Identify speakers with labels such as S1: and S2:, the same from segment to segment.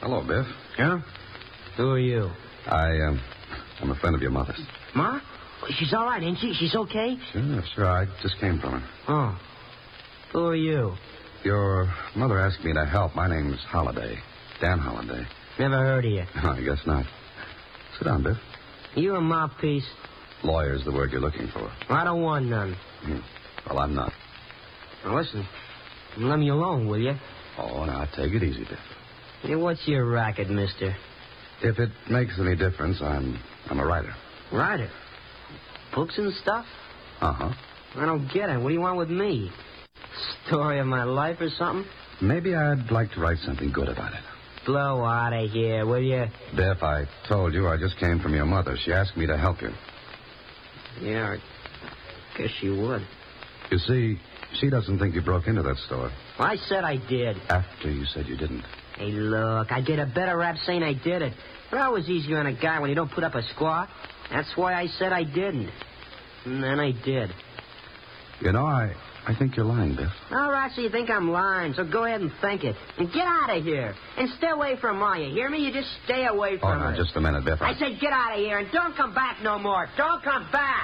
S1: Hello, Biff.
S2: Yeah? Who are you?
S1: I'm a friend of your mother's.
S2: Ma? She's all right, ain't she? She's okay?
S1: Sure. I just came from her.
S2: Oh. Who are you?
S1: Your mother asked me to help. My name's Holliday. Dan Holliday.
S2: Never heard of you.
S1: I guess not. Sit down, Biff.
S2: You a mouthpiece?
S1: Lawyer's the word you're looking for.
S2: I don't want none.
S1: Well, I'm not.
S2: Now, listen. Let me alone, will you?
S1: Oh, now, take it easy, Biff.
S2: Hey, what's your racket, mister?
S1: If it makes any difference, I'm a writer.
S2: Writer? Books and stuff?
S1: Uh-huh.
S2: I don't get it. What do you want with me? Story of my life or something?
S1: Maybe I'd like to write something good about it.
S2: Blow out of here, will you?
S1: Biff, I told you I just came from your mother. She asked me to help you.
S2: Yeah, I guess you would.
S1: You see, she doesn't think you broke into that store.
S2: I said I did.
S1: After you said you didn't.
S2: Hey, look, I get a better rap saying I did it. But I was easier on a guy when you don't put up a squawk. That's why I said I didn't. And then I did.
S1: You know, I think you're lying, Biff.
S2: All right, so you think I'm lying, so go ahead and think it. And get out of here. And stay away from Ma, you hear me? You just stay away from her.
S1: Oh, now, just a minute, Biff.
S2: I said get out of here and don't come back no more. Don't come back.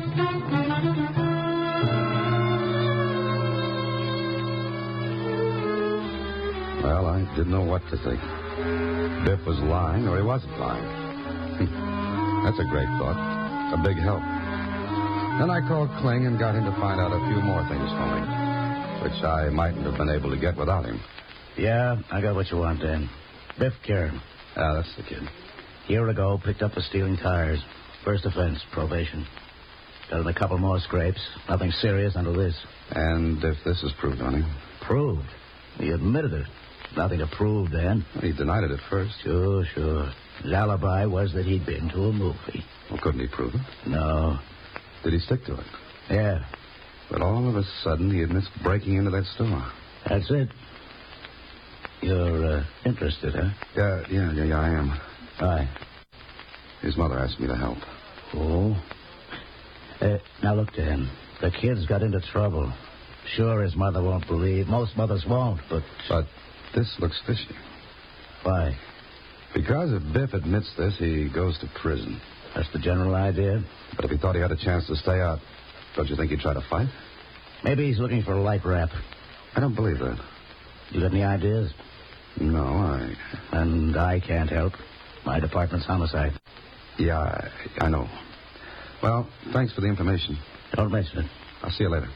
S1: Well, I didn't know what to think. Biff was lying or he wasn't lying. That's a great thought. A big help. Then I called Kling and got him to find out a few more things for me, which I mightn't have been able to get without him.
S3: Yeah, I got what you want, Dan. Biff Karen.
S1: Ah, that's the kid.
S3: Year ago, picked up for stealing tires. First offense, probation. Got in a couple more scrapes. Nothing serious until this.
S1: And if this is proved on him?
S3: Proved? He admitted it. Nothing to prove, Dan.
S1: He denied it at first.
S3: Sure. His alibi was that he'd been to a movie.
S1: Well, couldn't he prove it?
S3: No.
S1: Did he stick to it?
S3: Yeah.
S1: But all of a sudden, he admits breaking into that store.
S3: That's it. You're interested, huh?
S1: Yeah, I am.
S3: Why?
S1: His mother asked me to help.
S3: Oh? Now, look, Dan. The kid's got into trouble. Sure, his mother won't believe. Most mothers won't, but...
S1: But this looks fishy.
S3: Why?
S1: Because if Biff admits this, he goes to prison.
S3: That's the general idea?
S1: But if he thought he had a chance to stay out, don't you think he'd try to fight?
S3: Maybe he's looking for a light rap.
S1: I don't believe that.
S3: You got any ideas?
S1: No,
S3: And I can't help. My department's homicide.
S1: Yeah, I know. Well, thanks for the information.
S3: Don't mention it.
S1: I'll see you later.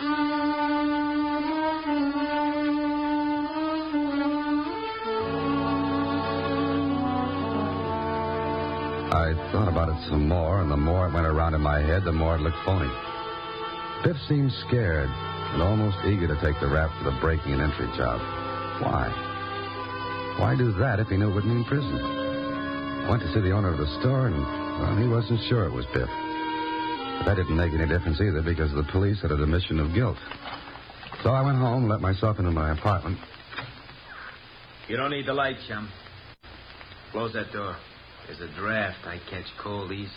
S1: I thought about it some more, and the more it went around in my head, the more it looked phony. Biff seemed scared and almost eager to take the rap for the breaking and entry job. Why? Why do that if he knew it would mean prison? I went to see the owner of the store, and, well, he wasn't sure it was Biff. But that didn't make any difference either, because the police had an admission of guilt. So I went home, let myself into my apartment.
S4: You don't need the light, chum. Close that door. There's a draft. I catch cold easy.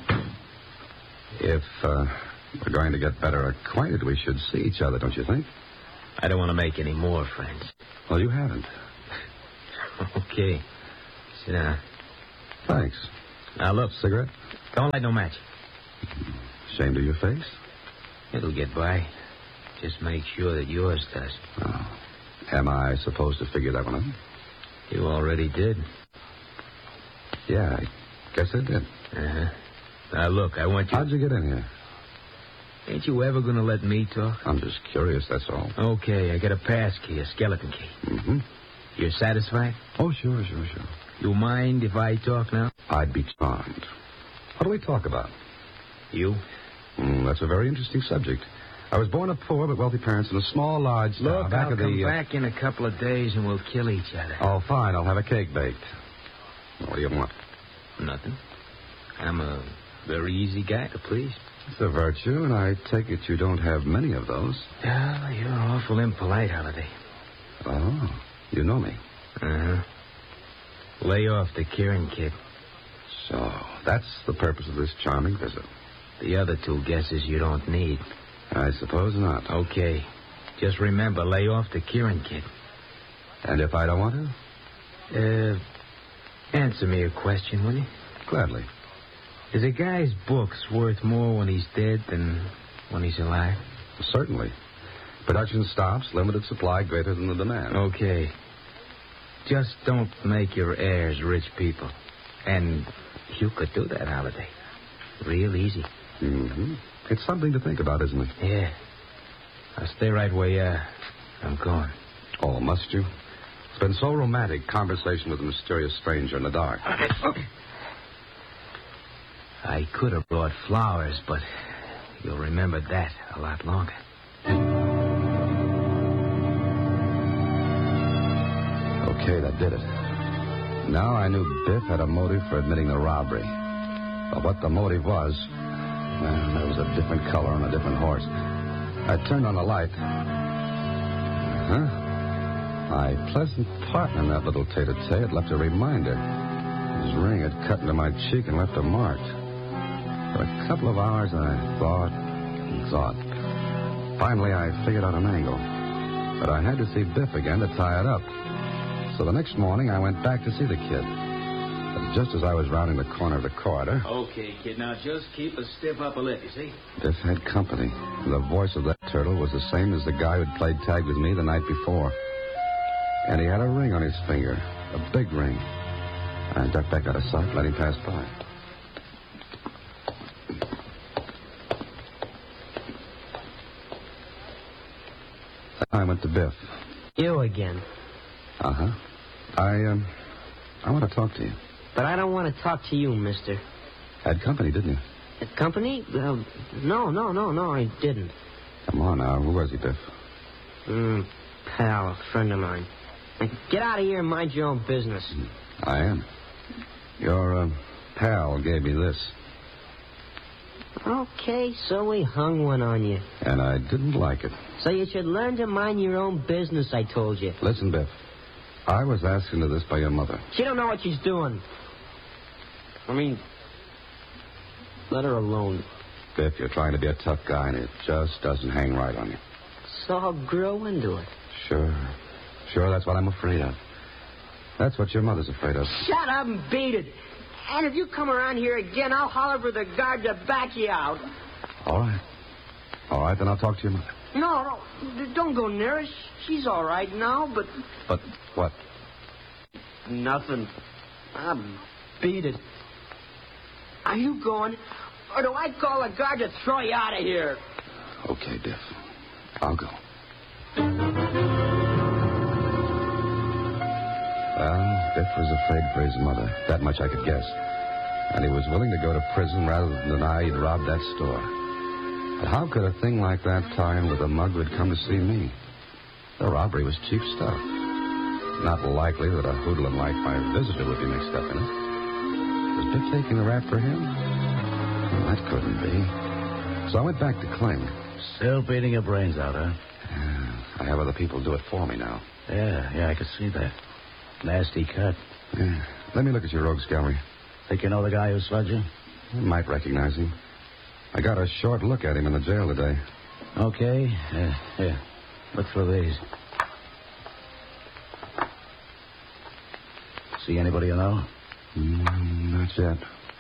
S1: If we're going to get better acquainted, we should see each other, don't you think?
S4: I don't want to make any more friends.
S1: Well, you haven't.
S4: Okay. Sit down.
S1: Thanks.
S4: Now, look.
S1: Cigarette?
S4: Don't light no match.
S1: Ashamed of your face?
S4: It'll get by. Just make sure that yours does.
S1: Oh. Am I supposed to figure that one out?
S4: You already did.
S1: Yeah, I guess I did.
S4: Uh-huh. Now, look, I want you...
S1: How'd you get in here?
S4: Ain't you ever going to let me talk?
S1: I'm just curious, that's all.
S4: Okay, I got a pass key, a skeleton key.
S1: Mm-hmm.
S4: You're satisfied?
S1: Oh, sure.
S4: You mind if I talk now?
S1: I'd be charmed. What do we talk about?
S4: You?
S1: That's a very interesting subject. I was born of poor but wealthy parents in a small lodge town.
S4: Look, I'll come back in a couple of days and we'll kill each other.
S1: Oh, fine. I'll have a cake baked. What do you want?
S4: Nothing. I'm a very easy guy to please.
S1: It's a virtue, and I take it you don't have many of those.
S4: Yeah, you're awful impolite, Holiday.
S1: Oh, you know me.
S4: Uh-huh. Lay off the Kieran kid.
S1: So, that's the purpose of this charming visit.
S4: The other two guesses you don't need.
S1: I suppose not.
S4: Okay. Just remember, lay off the Kieran kid.
S1: And if I don't want to?
S4: Answer me a question, will you?
S1: Gladly.
S4: Is a guy's books worth more when he's dead than when he's alive?
S1: Certainly. Production stops, limited supply greater than the demand.
S4: Okay. Just don't make your heirs rich people. And you could do that, Holiday. Real easy.
S1: Mm-hmm. It's something to think about, isn't it?
S4: Yeah. I'll stay right where you are. I'm going.
S1: Oh, must you? It's been so romantic, conversation with a mysterious stranger in the dark.
S4: I could have brought flowers, but you'll remember that a lot longer.
S1: Okay, that did it. Now I knew Biff had a motive for admitting the robbery. But what the motive was, well, there was a different color on a different horse. I turned on the light. Huh? My pleasant partner in that little tete-a-tete had left a reminder. His ring had cut into my cheek and left a mark. For a couple of hours, I thought and thought. Finally, I figured out an angle. But I had to see Biff again to tie it up. So the next morning, I went back to see the kid. But just as I was rounding the corner of the corridor...
S5: Okay, kid, now just keep a stiff upper lip, you see?
S1: Biff had company. The voice of that turtle was the same as the guy who'd played tag with me the night before. And he had a ring on his finger, a big ring. I ducked back out of sight, let him pass by. I went to Biff.
S2: You again.
S1: Uh-huh. I want to talk to you.
S2: But I don't want to talk to you, mister.
S1: Had company, didn't you?
S2: Company? No, I didn't.
S1: Come on now. Who was he, Biff?
S2: Pal, a friend of mine. Get out of here and mind your own business.
S1: I am. Your pal gave me this.
S2: Okay, so we hung one on you.
S1: And I didn't like it.
S2: So you should learn to mind your own business, I told you.
S1: Listen, Biff. I was asked into this by your mother.
S2: She don't know what she's doing. I mean, let her alone.
S1: Biff, you're trying to be a tough guy, and it just doesn't hang right on you.
S2: So I'll grow into it.
S1: Sure, that's what I'm afraid of. That's what your mother's afraid of.
S2: Shut up and beat it. And if you come around here again, I'll holler for the guard to back you out.
S1: All right, then I'll talk to your mother.
S2: No, don't go near her. She's all right now, but...
S1: But what?
S2: Nothing. I'll beat it. Are you going, or do I call the guard to throw you out of here?
S1: Okay, Biff. I'll go. Well, Biff was afraid for his mother. That much I could guess. And he was willing to go to prison rather than deny he'd robbed that store. But how could a thing like that tie in with a mug who'd come to see me? The robbery was cheap stuff. Not likely that a hoodlum like my visitor would be mixed up in it. Was Biff taking the rap for him? Well, that couldn't be. So I went back to Kling.
S3: Still beating your brains out, huh?
S1: I have other people do it for me now.
S3: Yeah, I can see that. Nasty cut.
S1: Yeah. Let me look at your rogues gallery.
S3: Think you know the guy who slugged you?
S1: You might recognize him. I got a short look at him in the jail today.
S3: Okay. Here. Look through these. See anybody you know?
S1: Not yet.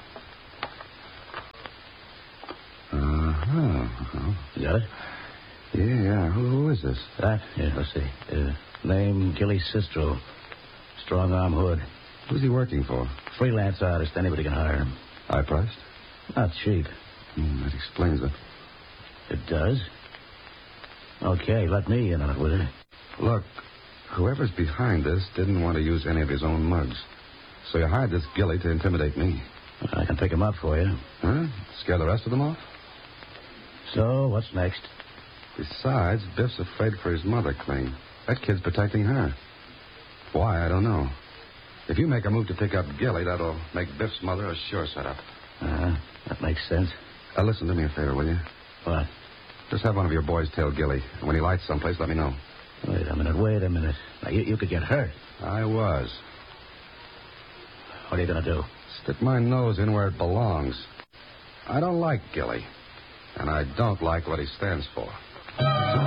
S3: You got it?
S1: Yeah. Who is this?
S3: That? Yeah, let's see. Name Gilly Sistro. Strong-arm hood.
S1: Who's he working for?
S3: Freelance artist. Anybody can hire him.
S1: High-priced?
S3: Not cheap.
S1: That explains it.
S3: It does? Okay, let me in on it, will you?
S1: Look, whoever's behind this didn't want to use any of his own mugs. So you hired this Gilly to intimidate me.
S3: I can pick him up for you.
S1: Huh? Scare the rest of them off?
S3: So, what's next?
S1: Besides, Biff's afraid for his mother, Kling. That kid's protecting her. Why, I don't know. If you make a move to pick up Gilly, that'll make Biff's mother a sure setup.
S3: That makes sense.
S1: Listen, do me a favor, will you?
S3: What?
S1: Just have one of your boys tail Gilly. And when he lights someplace, let me know.
S3: Wait a minute. Now, you could get hurt.
S1: I was.
S3: What are you going to do?
S1: Stick my nose in where it belongs. I don't like Gilly. And I don't like what he stands for.